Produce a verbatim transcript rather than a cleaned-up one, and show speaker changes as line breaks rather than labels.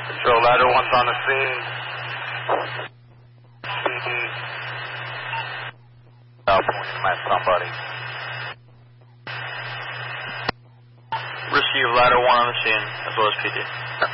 Control ladder one's on the scene. South pointing at somebody.
Receive ladder one on the scene, as well as P D.